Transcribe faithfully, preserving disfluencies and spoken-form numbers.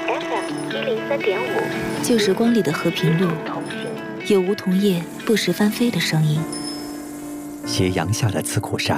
F M 一零三点五， 旧时光里的和平路，有梧桐叶不时翻飞的声音。 斜阳下的刺口山，